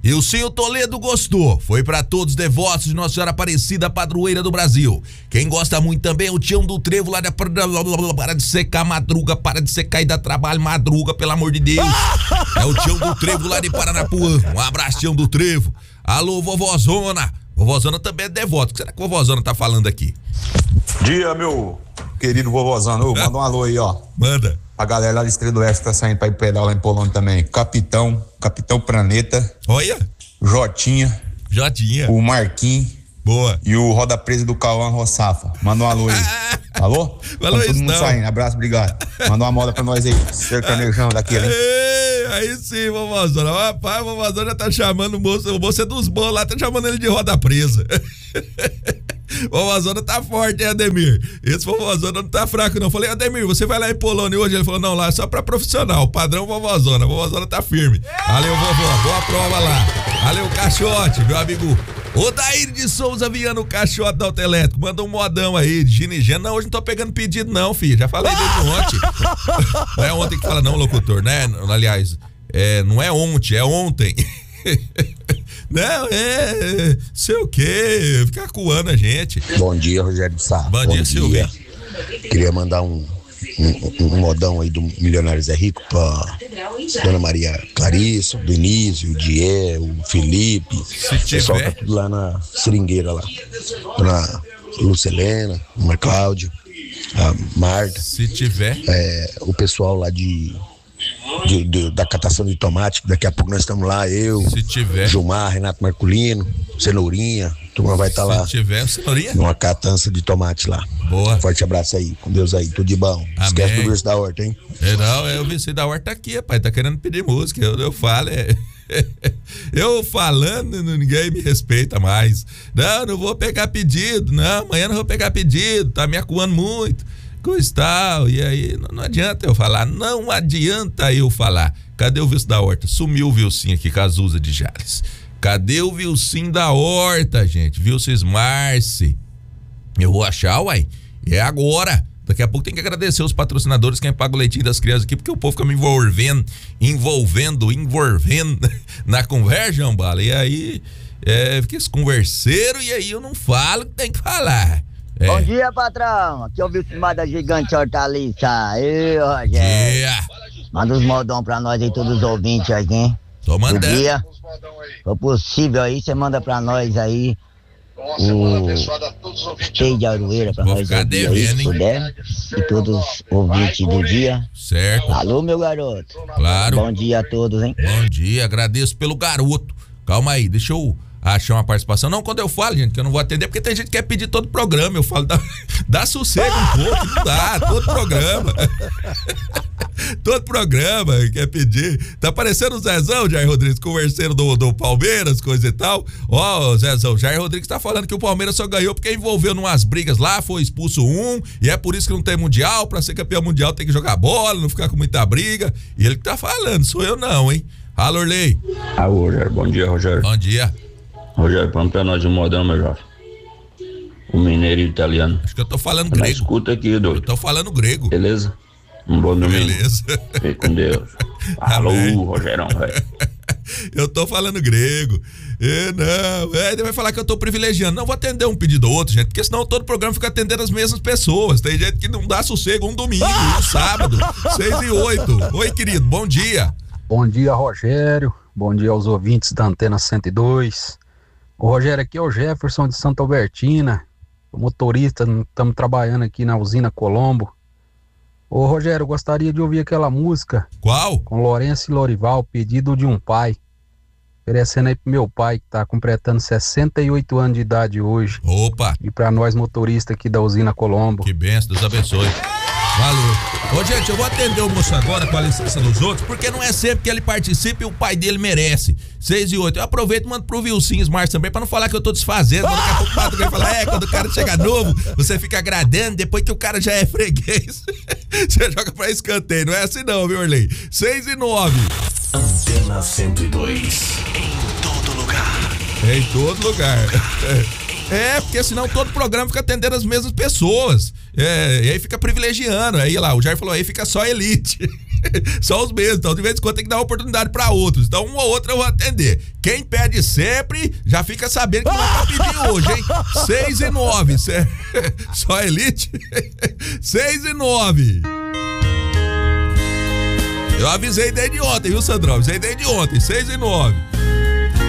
E o senhor Toledo gostou. Foi pra todos os devotos de Nossa Senhora Aparecida, padroeira do Brasil. Quem gosta muito também é o Tião do Trevo lá da... Para de secar, madruga, para de secar e dá trabalho, madruga, pelo amor de Deus. É o Tião do Trevo lá de Paranapuã. Um abraço, Tião do Trevo. Alô, vovózona. Vovózona também é devoto. O que será que a vovózona tá falando aqui? Dia, meu querido vovózona. Manda um alô aí, ó. Manda. A galera lá do Estrela do Oeste tá saindo pra ir pedal lá em Polônia também. Capitão Planeta. Olha. Jotinha. O Marquinhos. Boa. E o Roda Presa do Cauã Rossafa. Manda um alô aí. Alô? Falou isso, todo mundo não. saindo. Abraço, obrigado. Manda uma moda pra nós aí. Sertanejão daquele, hein? Aí sim, vovózona. Rapaz, a vovózona já tá chamando o moço é dos bons lá, tá chamando ele de Roda Presa. Vovózona tá forte, hein, Ademir? Esse vovózona não tá fraco, não. Falei, Ademir, você vai lá em Polônia hoje? Ele falou, não, lá é só pra profissional, padrão vovózona. A vovózona tá firme. Valeu, vovó, boa prova lá. Valeu, Caixote, meu amigo. Odair de Souza Viana, o Caixote da Autoelétrico. Manda um modão aí, de Ginigena. Não, hoje não tô pegando pedido, não, filho. Já falei desde ontem. Não é ontem que fala, não, locutor, né? Aliás, não é ontem, é ontem. Não, sei o quê, ficar coando a gente. Bom dia, Rogério Sá. Bom dia, Silvio. Queria mandar um modão aí do Milionário Zé Rico pra Dona Maria Clarice, o Denise, o Die, o Felipe. O pessoal tá tudo lá na seringueira lá. Dona Lucelena, Dona Cláudia, a Marta. Se tiver. O pessoal lá da catação de tomate, daqui a pouco nós estamos lá, eu, se tiver. Gilmar, Renato Marculino, Cenourinha, a turma vai estar lá. Se tiver, Cenourinha? Numa catança de tomate lá. Boa. Forte abraço aí, com Deus aí, tudo de bom. Amém. Esquece do Verso da Horta, hein? Não, o Verso da Horta tá aqui, rapaz, tá querendo pedir música, eu falo, eu falando, ninguém me respeita mais. Não vou pegar pedido, não, amanhã não vou pegar pedido, tá me acuando muito. Tal, e aí não adianta eu falar, não adianta eu falar. Cadê o Vilso da Horta? Sumiu o Vilcinho aqui, Cazuza de Jales. Cadê o Vilcinho da Horta, gente? Vilso Marce. Eu vou achar, uai. É agora. Daqui a pouco tem que agradecer os patrocinadores, quem paga o leitinho das crianças aqui, porque o povo fica me envolvendo na conversa, Jambala. E aí, fica esse converseiro, e aí eu não falo o que tem que falar. Bom dia, patrão. Aqui é o Vilcimar da Gigante Hortaliça. Ei, Rogério. Manda uns modão pra nós aí, todos os ouvintes aqui. Tô mandando. Se for possível aí, você manda pra nós aí o Esteio de Aroeira pra nós ouvir aí, se puder. E todos os ouvintes do dia. Certo. Alô, meu garoto. Claro. Bom dia a todos, hein? Bom dia, agradeço pelo garoto. Calma aí, deixa eu achar uma participação. Não, quando eu falo, gente, que eu não vou atender, porque tem gente que quer pedir todo o programa. Eu falo, dá sossego um pouco, não dá, todo programa. Todo programa quer pedir. Tá parecendo o Zezão, Jair Rodrigues, converseiro do Palmeiras, coisa e tal. Ó, Zezão, Jair Rodrigues tá falando que o Palmeiras só ganhou porque envolveu numas brigas lá, foi expulso e é por isso que não tem mundial. Pra ser campeão mundial tem que jogar bola, não ficar com muita briga. E ele que tá falando, sou eu não, hein? Alô, Orley. Alô, Rogério, bom dia, Rogério. Bom dia. Rogério, põe pra nós um modão, meu jovem. O mineiro e o italiano. Acho que eu tô falando grego. Escuta aqui, doido. Eu tô falando grego. Beleza? Um bom domingo. Beleza. Fique com Deus. Alô, Rogerão, velho. Eu tô falando grego. Ele vai falar que eu tô privilegiando. Não vou atender um pedido ou outro, gente, porque senão todo programa fica atendendo as mesmas pessoas. Tem gente que não dá sossego um domingo, um sábado, 6h08. Oi, querido, bom dia. Bom dia, Rogério. Bom dia aos ouvintes da Antena 102. O Rogério, aqui é o Jefferson de Santa Albertina, motorista, estamos trabalhando aqui na usina Colombo. Ô Rogério, eu gostaria de ouvir aquela música. Qual? Com Lourenço e Lorival, Pedido de um Pai. Oferecendo aí pro meu pai, que tá completando 68 anos de idade hoje. Opa! E pra nós motoristas aqui da usina Colombo. Que benção, Deus abençoe. Valeu. Ô, gente, eu vou atender o moço agora com a licença dos outros, porque não é sempre que ele participe e o pai dele merece. 6h08. Eu aproveito e mando pro Vilcinho Smart também, pra não falar que eu tô desfazendo. Daqui a pouco o Pato vai falar, quando o cara chega novo, você fica agradando, depois que o cara já é freguês, você joga pra escanteio. Não é assim não, viu, Orley? 6h09. Antena 102. Em todo lugar. Em todo lugar. Porque senão todo programa fica atendendo as mesmas pessoas. E aí fica privilegiando. Aí lá, o Jair falou, aí fica só elite. São os mesmos, então de vez em quando tem que dar uma oportunidade pra outros. Então, um ou outro eu vou atender. Quem pede sempre, já fica sabendo que não é pra pedir hoje, hein? 6 e 9. Só Elite? 6 e 9. Eu avisei desde ontem, viu, Sandrão? Avisei desde ontem, 6 e 9.